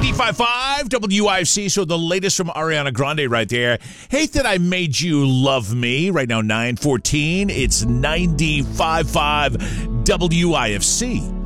95.5 WIFC. So the latest from Ariana Grande right there. Hate That I Made You Love Me. Right now, 9:14. It's 95.5 WIFC.